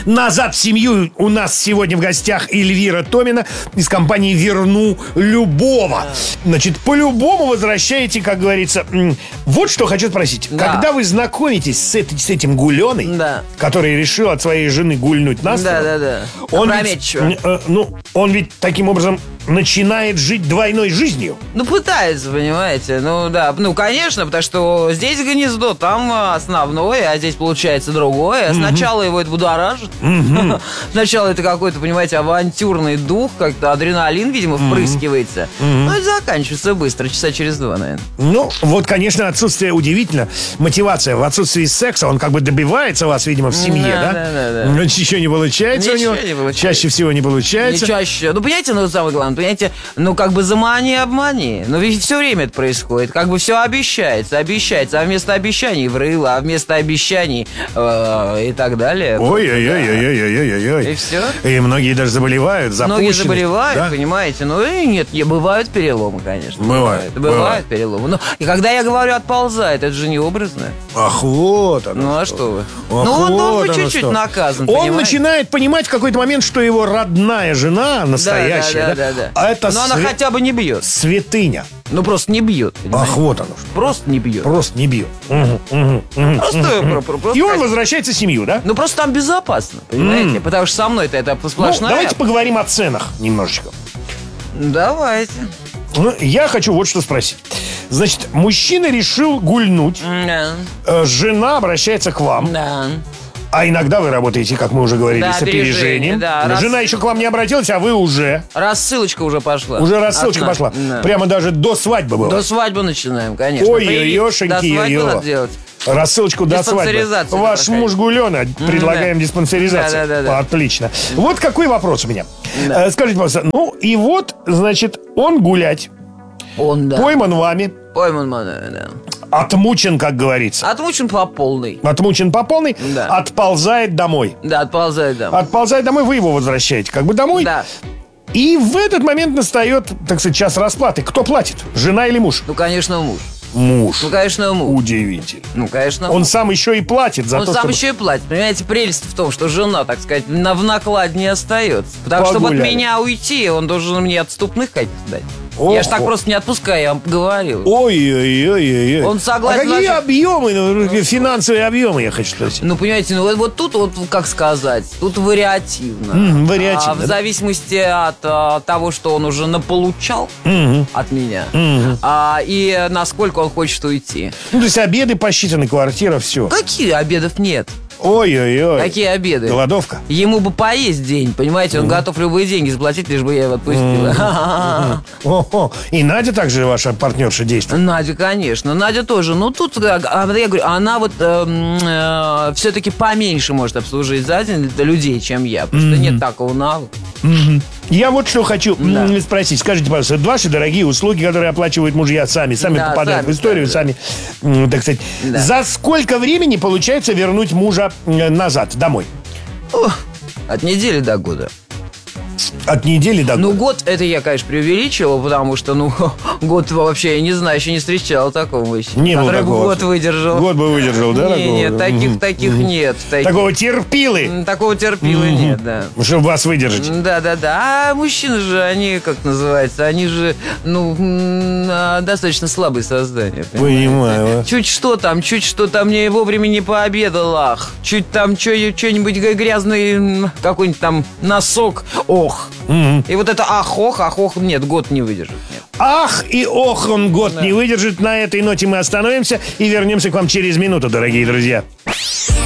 Назад в семью у нас сегодня в гостях Эльвира Томина из компании «Верну любого». Значит, по-любому возвращаете, как говорится. Вот что хочу спросить. Да. Когда вы знакомитесь с этим гуленой, Да. который решил от своей жены гульнуть на сторону, Да. он Опрометчиво. ведь, он ведь таким образом начинает жить двойной жизнью. Ну, пытается, понимаете. Ну, да. Ну, конечно, потому что здесь гнездо, там основное, а здесь получается другое. Сначала его это будоражит. Сначала это какой-то, понимаете, авантюрный дух, как-то адреналин, видимо, впрыскивается. Ну, это заканчивается быстро, часа через 2, наверное. Ну, вот, конечно, отсутствие удивительно. Мотивация в отсутствии секса, он как бы добивается вас, видимо, в семье, да? Да. Но ничего не получается Ничего у него. не получается. Чаще всего не получается. Не чаще. Ну, понимаете, ну, самое главное, понимаете, ну, как бы замани, обмани. Ну, ведь все время это происходит. Как бы все обещается, а вместо обещаний врыло, а вместо обещаний и так далее. Ой-ой-ой-ой-ой-ой-ой. И все. И многие даже заболевают, запущенность. Многие заболевают, да? понимаете. Ну, и нет, бывают переломы, конечно. Бывают. переломы. Ну, и когда я говорю «отползает», это же не образно. Ах, вот оно. Ну, а что вы? Ах, Ну, он вот должен быть оно чуть-чуть что. наказан, Он понимаете? начинает понимать в какой-то момент, что его родная жена настоящая, Да. а это Но она хотя бы не бьет. святыня. Ну, просто не бьет, понимаете? Ах, вот оно что. Просто не бьет. Просто не бьет. Просто И он возвращается в семью, да? Ну, просто там безопасно, понимаете? Потому что со мной-то это Ну, сплошная... давайте поговорим о ценах немножечко. Давайте. Ну, я хочу вот что спросить. Значит, мужчина решил гульнуть, Да. жена обращается к вам, Да. а иногда вы работаете, как мы уже говорили, Да, с опережением. опережение, да. Жена еще к вам не обратилась, а вы уже Рассылочка уже пошла. рассылочка Одна. пошла. Да. Прямо даже до свадьбы было. До свадьбы начинаем, конечно. Ой, До ёшеньки, свадьбы ё. надо делать. Рассылочку до свадьбы. Диспансеризацию Ваш проходить. муж гулёна. Предлагаем диспансеризацию. Да. Отлично. Вот какой вопрос у меня. Да. Скажите, пожалуйста, ну и вот, значит, он гулять, Он, да. пойман вами, Пойман, да. отмучен, как говорится. Отмучен по полной. Отмучен по полной, Да. отползает домой. Да, отползает, да. Отползает домой, вы его возвращаете как бы домой. Да. И в этот момент настает, так сказать, час расплаты. Кто платит? Жена или муж? Ну, конечно, муж. Муж. Ну, конечно, муж. Удивительно. Ну, конечно, Он муж. сам еще и платит за Он то, сам чтобы... еще и платит. Понимаете, прелесть в том, что жена, так сказать, в наклад не остается. Потому что, чтобы от Погуляли. меня уйти, он должен мне отступных каких-то дать. Ох, Я ж так ох. просто не отпускаю, я вам говорил. Ой-ой-ой-ой. Он согласен А какие на- объемы, финансовые объемы, я хочу спросить? Ну, понимаете, ну вот тут, вот как сказать, тут вариативно. Вариативно, В да? зависимости от того, что он уже наполучал от меня, и насколько он хочет уйти. Ну, то есть обеды посчитаны, квартира, все. Какие обедов нет? Ой-ой-ой. Какие обеды? Голодовка. Ему бы поесть день, понимаете? Он готов любые деньги заплатить, лишь бы я его отпустила. О-хо. И Надя также ваша партнерша действует. Надя, конечно. Надя тоже. Ну, тут, я говорю, она вот все-таки поменьше может обслужить за день людей, чем я. Потому что нет такого навыка. Я вот что хочу Да. спросить. Скажите, пожалуйста, ваши дорогие услуги, которые оплачивают мужья сами Да, попадают сами, в историю, сами, сами, так сказать. Да. За сколько времени получается вернуть мужа назад, домой? От недели до года. От недели до Ну, года. год, это я, конечно, преувеличивал, потому что, ну, год вообще, я не знаю, еще не встречал такого мужчины, Не было который бы такого. год выдержал. Год бы выдержал, да? Нет, такого? таких нет. Такого терпилы, Такого терпила нет, да. чтобы вас выдержать. Да. А мужчины же, они, как называется, они же, достаточно слабые создания. понимаете? Понимаю. Чуть что там не вовремя не пообедал, ах. Чуть там что-нибудь грязный, какой-нибудь там носок, ох. И вот это ох, нет, год не выдержит. Нет. Ах и ох, он год не выдержит. На этой ноте мы остановимся и вернемся к вам через минуту, дорогие друзья.